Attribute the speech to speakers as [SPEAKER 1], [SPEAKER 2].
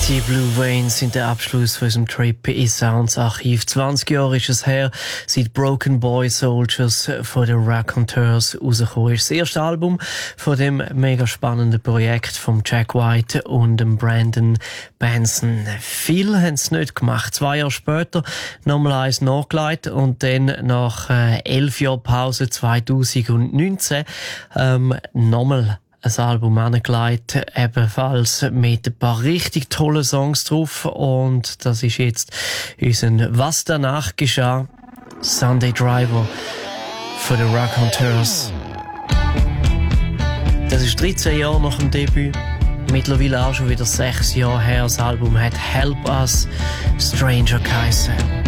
[SPEAKER 1] Die Blue Veins sind der Abschluss von unserem Trip ins Sounds Archiv. 20 Jahre ist es her, seit Broken Boy Soldiers von den Raconteurs rausgekommen ist. Das erste Album von dem mega spannenden Projekt von Jack White und dem Brandon Benson. Viel haben sie nicht gemacht. 2 Jahre später nochmal eins nachgelegt und dann nach 11 Jahren Pause 2019 nochmal ein Album angelegt, ebenfalls mit ein paar richtig tollen Songs drauf. Und das ist jetzt unser «Was danach geschah» Sunday Driver von den Raconteurs. Das ist 13 Jahre nach dem Debüt. Mittlerweile auch schon wieder 6 Jahre her. Das Album hat «Help Us» Stranger geheissen.